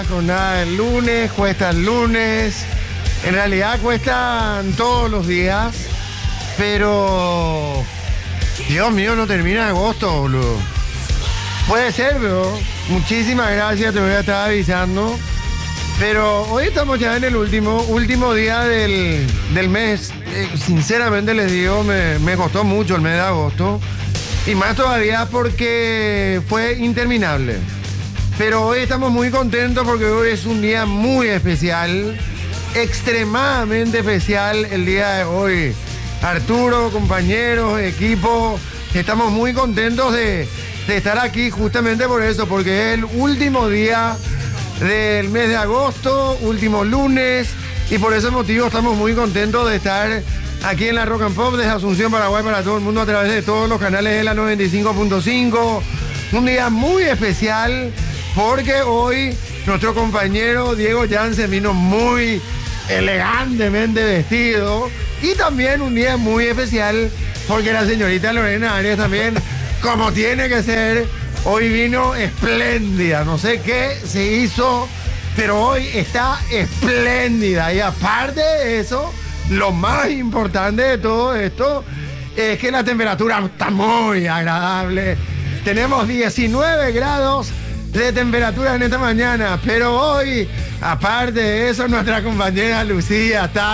Con nada el lunes, cuesta el lunes. En realidad cuestan todos los días. Pero Dios mío, no termina agosto, boludo. Puede ser, pero muchísimas gracias, te voy a estar avisando. Pero hoy estamos ya en el último día del mes. Sinceramente les digo, me costó mucho el mes de agosto. Y más todavía porque fue interminable. Pero hoy estamos muy contentos porque hoy es un día muy especial. Extremadamente especial el día de hoy. Arturo, compañeros, equipo, estamos muy contentos de estar aquí justamente por eso, porque es el último día del mes de agosto, último lunes, y por ese motivo estamos muy contentos de estar aquí en la Rock and Pop desde Asunción, Paraguay, para todo el mundo a través de todos los canales de la 95.5. Un día muy especial porque hoy nuestro compañero Diego Jansen vino muy elegantemente vestido, y también un día muy especial porque la señorita Lorena Arias también, como tiene que ser, hoy vino espléndida. No sé qué se hizo, pero hoy está espléndida. Y aparte de eso, lo más importante de todo esto es que la temperatura está muy agradable. Tenemos 19 grados de temperatura en esta mañana, pero hoy, aparte de eso, nuestra compañera Lucía está